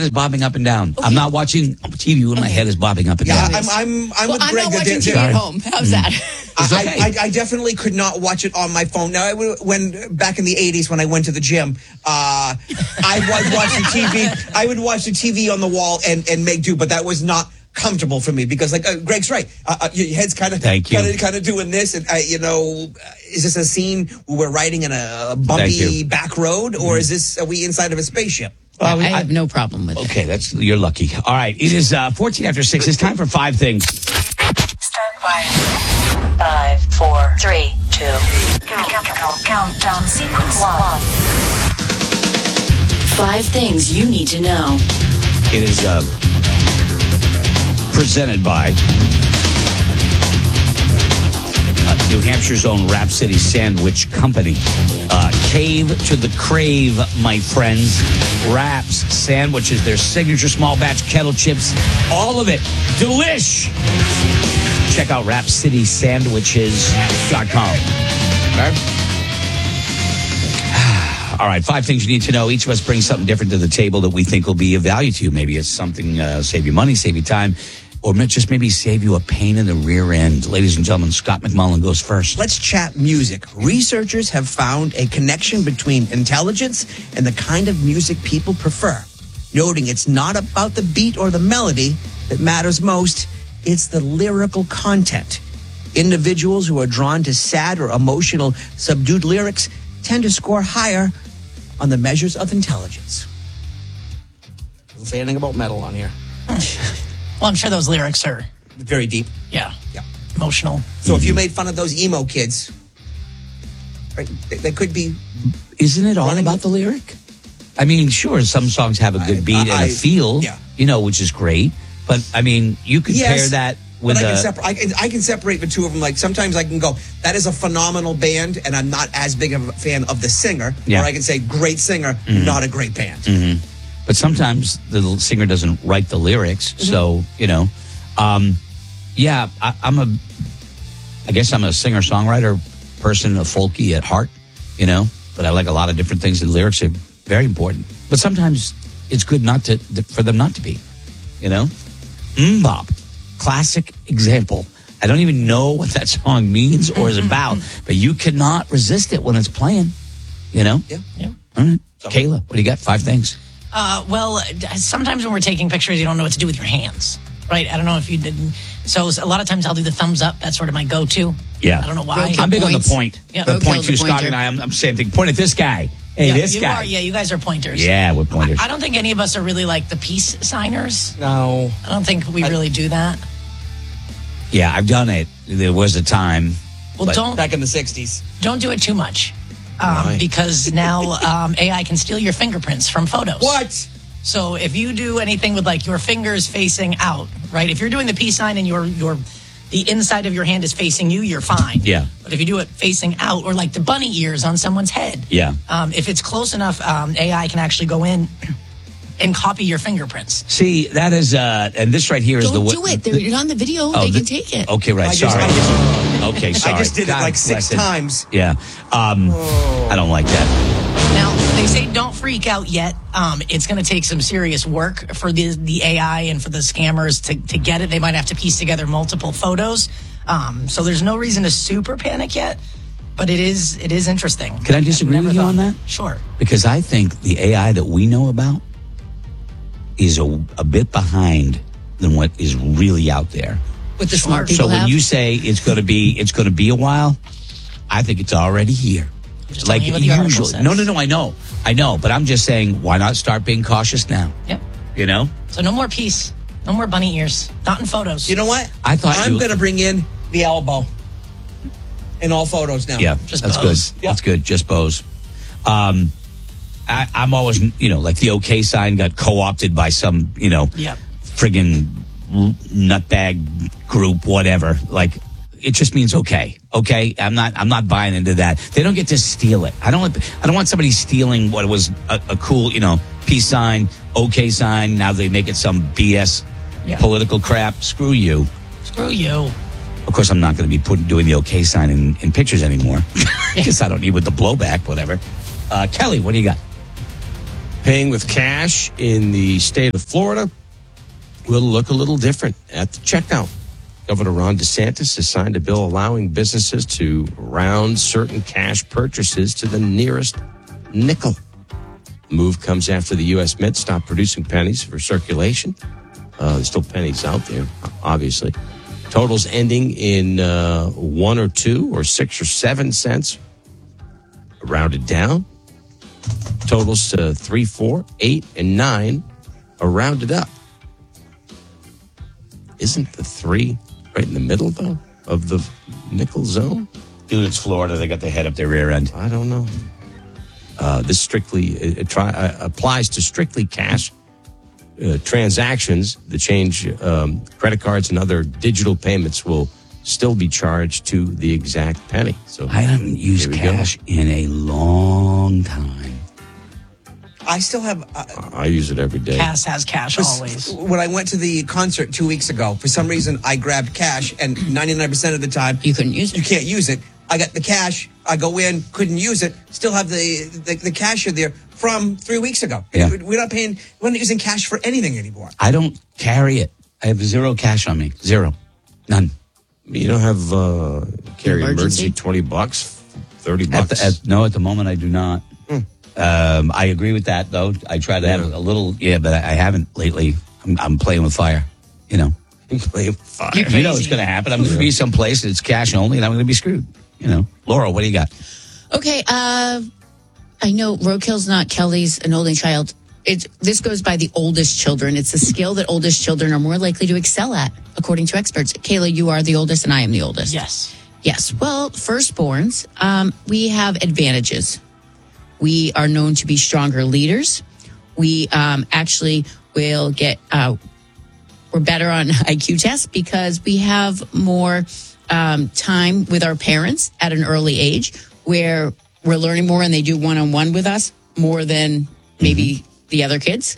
head is bobbing up and down. I'm not watching TV when my head is bobbing up and down. I'm with Greg. I'm not watching TV at home. How's that? I definitely could not watch it on my phone. Now, when back in the 80s when I went to the gym, I would watch the TV. I would watch the TV on the wall and make do, but that was not comfortable for me because, like Greg's right, your head's kind of doing this, and is this a scene where we're riding in a bumpy back road, or are we inside of a spaceship? I have no problem with it. Okay, you're lucky. All right, it is 14 after 6. It's time for 5 things. Stand by. 5, 4, 3, 2. Countdown sequence 1. 5 things you need to know. It is presented by New Hampshire's own Rhapsody Sandwich Company. Cave to the crave, my friends. Wraps, sandwiches, their signature small batch kettle chips, all of it. Delish! Check out rhapsodysandwiches.com. Okay? All right, 5 things you need to know. Each of us brings something different to the table that we think will be of value to you. Maybe it's something save you money, save you time, or just maybe save you a pain in the rear end. Ladies and gentlemen, Scott McMullen goes first. Let's chat music. Researchers have found a connection between intelligence and the kind of music people prefer, noting it's not about the beat or the melody that matters most, it's the lyrical content. Individuals who are drawn to sad or emotional, subdued lyrics tend to score higher on the measures of intelligence. Don't say anything about metal on here. Well, I'm sure those lyrics are very deep. Yeah. Emotional. So if you made fun of those emo kids, right, they could be. Isn't it all about the lyric? I mean, sure, some songs have a good beat and a feel, which is great. But I mean, you could pair that with I can separate the two of them. Like sometimes I can go, that is a phenomenal band, and I'm not as big of a fan of the singer. Or I can say, great singer, not a great band. Mm-hmm. But sometimes the singer doesn't write the lyrics, so I guess I'm a singer-songwriter person, a folky at heart, But I like a lot of different things, and lyrics are very important. But sometimes it's good for them not to be, Mbop, classic example. I don't even know what that song means or is about, but you cannot resist it when it's playing, Yeah. All right. Kayla, what do you got? 5 things. Well, sometimes when we're taking pictures, you don't know what to do with your hands, right? I don't know if you didn't. So a lot of times I'll do the thumbs up. That's sort of my go-to. Yeah. I don't know why. I'm big on the point. Yeah. The point too. Scott and I'm saying, point at this guy. Hey, this guy. You guys are pointers. Yeah, we're pointers. I don't think any of us are really like the peace signers. No. I don't think we really do that. Yeah, I've done it. There was a time. Well, back in the 60s. Don't do it too much. Because now AI can steal your fingerprints from photos. What? So if you do anything with like your fingers facing out, right? If you're doing the peace sign and the inside of your hand is facing you, you're fine. Yeah. But if you do it facing out, or like the bunny ears on someone's head, if it's close enough, AI can actually go in and copy your fingerprints. See, that is, and this right here is Don't do it. You're on the video. They can take it. Okay, right. Sorry. I just did it like 6 times. Yeah. I don't like that. Now, they say don't freak out yet. It's going to take some serious work for the AI and for the scammers to get it. They might have to piece together multiple photos. So there's no reason to super panic yet. But it is interesting. Can I disagree with you on that? Sure. Because I think the AI that we know about is a bit behind than what is really out there. With the smart people. So when you say it's going to be a while, I think it's already here. Like usually. No, I know. But I'm just saying, why not start being cautious now? Yep. So no more peace. No more bunny ears. Not in photos. You know what? I'm going to bring in the elbow in all photos now. Yeah, just that's bows. Good. Yep. That's good. Just bows. I'm always, like the OK sign got co-opted by some, friggin' nutbag group, whatever. Like, it just means okay. Okay, I'm not buying into that. They don't get to steal it. I don't want somebody stealing what was a cool, peace sign, OK sign. Now they make it some BS political crap. Screw you. Screw you. Of course, I'm not going to be doing the OK sign in pictures anymore because I don't need with the blowback, whatever. Kelly, what do you got? Paying with cash in the state of Florida will look a little different at the checkout. Governor Ron DeSantis has signed a bill allowing businesses to round certain cash purchases to the nearest nickel. The move comes after the U.S. Mint stopped producing pennies for circulation. There's still pennies out there, obviously. Totals ending in 1 or 2 or 6 or 7 cents, rounded down. Totals to 3, 4, 8, and 9 are rounded up. Isn't the 3 right in the middle, though, of the nickel zone? Dude, it's Florida. They got their head up their rear end. I don't know. This strictly applies to strictly cash transactions. The change, credit cards and other digital payments will still be charged to the exact penny. So I haven't used cash in a long time. I still have... I use it every day. Cass has cash always. When I went to the concert 2 weeks ago, for some reason, I grabbed cash, and 99% of the time... You couldn't use it. You can't use it. I got the cash. I go in, couldn't use it. Still have the cashier there from 3 weeks ago. Yeah. We're not using cash for anything anymore. I don't carry it. I have zero cash on me. Zero. None. You don't have carry emergency Emergency? $20, $30. No, at the moment I do not. I agree with that, though. I try to have a little, but I haven't lately. I'm playing with fire, you know. Playing with fire. You know it's going to happen. I'm going to be someplace that's cash only, and I'm going to be screwed, you know. Laura, what do you got? Okay, I know roadkill's not Kelly's an only child. This goes by the oldest children. It's a skill that oldest children are more likely to excel at, according to experts. Kayla, you are the oldest, and I am the oldest. Yes. Yes. Well, firstborns, we have advantages. We are known to be stronger leaders. We actually will get, we're better on IQ tests because we have more time with our parents at an early age where we're learning more and they do one-on-one with us more than maybe the other kids.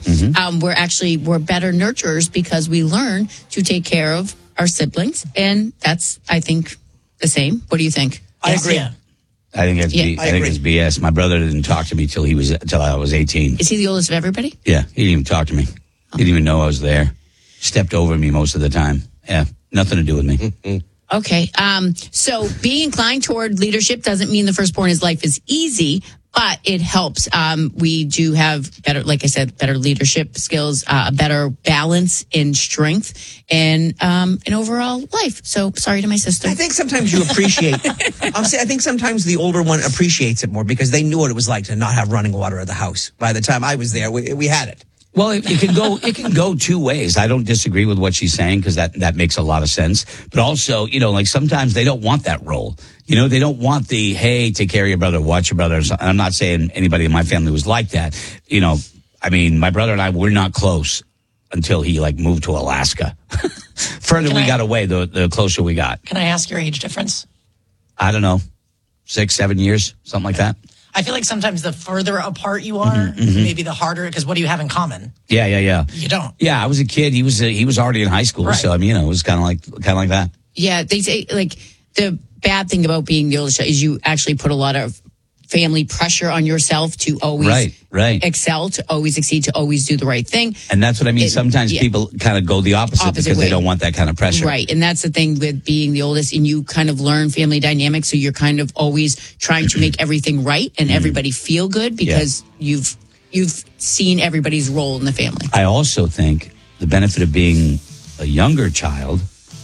We're better nurturers because we learn to take care of our siblings. And that's, I think, the same. What do you think? I agree. Yeah. I think it's BS. My brother didn't talk to me till I was 18. Is he the oldest of everybody? Yeah, he didn't even talk to me. He didn't even know I was there. Stepped over me most of the time. Yeah, nothing to do with me. Okay. So being inclined toward leadership doesn't mean the firstborn's life is easy, but it helps. We do have better, like I said, better leadership skills, a better balance in strength and an overall life. So sorry to my sister. I think sometimes you appreciate. I think sometimes the older one appreciates it more because they knew what it was like to not have running water at the house. By the time I was there, we had it. Well, it can go two ways. I don't disagree with what she's saying because that makes a lot of sense. But also, you know, like sometimes they don't want that role. You know, they don't want the, hey, take care of your brother, watch your brother. And I'm not saying anybody in my family was like that. You know, I mean, my brother and I were not close until he moved to Alaska. Further we got away, the closer we got. Can I ask your age difference? I don't know, 6, 7 years, something like that. I feel like sometimes the further apart you are, maybe the harder, because what do you have in common? Yeah. You don't. Yeah, I was a kid. He was already in high school. Right. So, I mean, you know, it was kind of like that. Yeah, they say the bad thing about being the oldest is you actually put a lot of family pressure on yourself to always excel, to always exceed, to always do the right thing. And that's what I mean. Sometimes people kind of go the opposite because they don't want that kind of pressure. Right. And that's the thing with being the oldest, and you kind of learn family dynamics. So you're kind of always trying to make everything right and everybody feel good because you've seen everybody's role in the family. I also think the benefit of being a younger child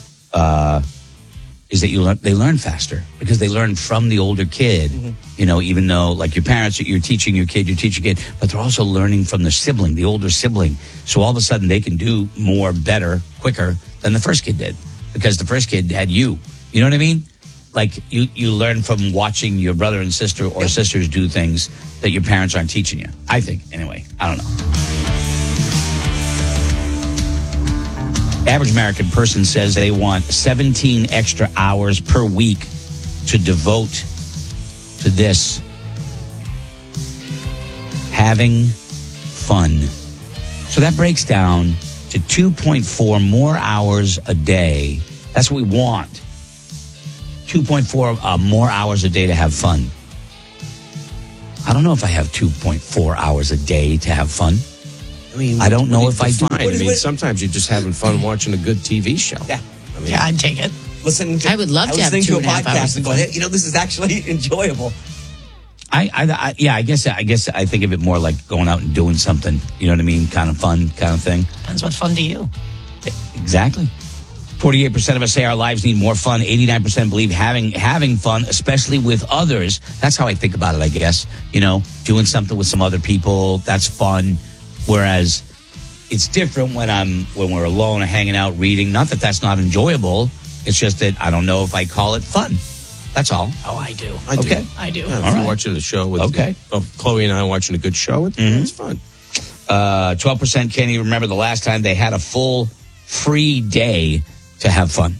is that they learn faster because they learn from the older kid. You know, even though like your parents, you're teaching your kid, but they're also learning from the sibling, the older sibling. So all of a sudden they can do more, better, quicker than the first kid did because the first kid had you. You know what I mean? Like you learn from watching your brother and sister or sisters do things that your parents aren't teaching you. I think, anyway. I don't know. Average American person says they want 17 extra hours per week to devote to this. Having fun. So that breaks down to 2.4 more hours a day. That's what we want. 2.4 more hours a day to have fun. I don't know if I have 2.4 hours a day to have fun. I mean, I don't know if I do. I mean, sometimes you're just having fun watching a good TV show. Yeah. I mean, Yeah, I'd take it. Listening to, I would love to have listening to a 2.5 hours podcast and of going, fun. you know, this is actually enjoyable. I guess I think of it more like going out and doing something. You know what I mean? Kind of fun, kind of thing. Depends what's fun to you. Exactly. 48% of us say our lives need more fun. 89% believe having fun, especially with others. That's how I think about it, I guess. You know, doing something with some other people, that's fun. Whereas it's different when we're alone or hanging out reading. Not that that's not enjoyable. It's just that I don't know if I call it fun. That's all. Oh, I do. I do. Okay. I do. Yeah, if All you're right. watching the show with Okay. Chloe and I watching a good show, it's fun. 12% can't even remember the last time they had a full free day to have fun.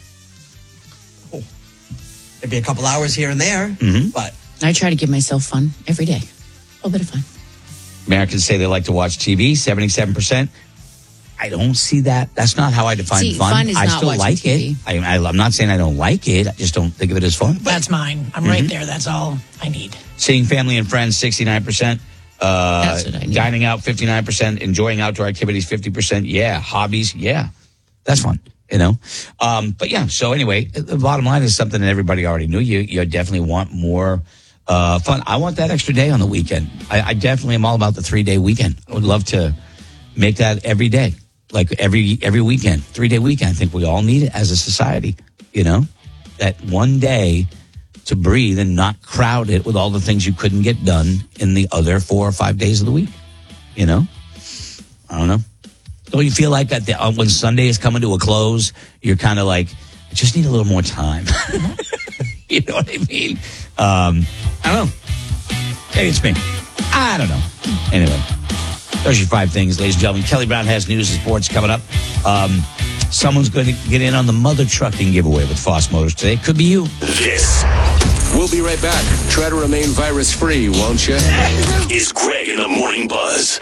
There'd be a couple hours here and there, but I try to give myself fun every day. A little bit of fun. Americans say they like to watch TV, 77%. I don't see that. That's not how I define See, fun. fun is I not still watching like TV. it. I'm not saying I don't like it. I just don't think of it as fun. That's mine. I'm right there. That's all I need. Seeing family and friends, 69%. That's what I need. Dining out, 59%. Enjoying outdoor activities, 50%. Yeah. Hobbies, yeah. That's fun, you know. But yeah, so anyway, the bottom line is something that everybody already knew. You definitely want more fun. I want that extra day on the weekend. I definitely am all about the 3-day weekend. I would love to make that every day. Like every weekend, 3-day weekend. I think we all need it as a society, you know, that one day to breathe and not crowd it with all the things you couldn't get done in the other 4 or 5 days of the week, you know? I don't know. Don't you feel like that when Sunday is coming to a close, you're kind of like, I just need a little more time. You know what I mean? I don't know. Maybe it's me. I don't know. Anyway. Those are your 5 things, ladies and gentlemen. Kelly Brown has news and sports coming up. Someone's going to get in on the mother trucking giveaway with Foss Motors today. Could be you. This. We'll be right back. Try to remain virus-free, won't you? Is Greg in the Morning Buzz.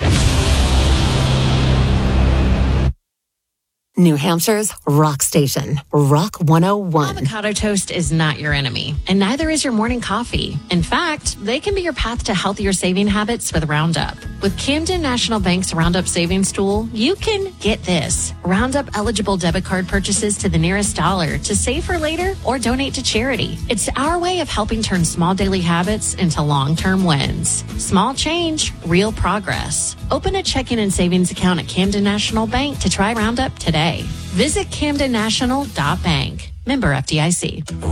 New Hampshire's rock station, Rock 101. Avocado toast is not your enemy, and neither is your morning coffee. In fact, they can be your path to healthier saving habits with Roundup. With Camden National Bank's Roundup Savings Tool, you can get this. Roundup eligible debit card purchases to the nearest dollar to save for later or donate to charity. It's our way of helping turn small daily habits into long-term wins. Small change, real progress. Open a checking and savings account at Camden National Bank to try Roundup today. Visit CamdenNational.bank. Member FDIC.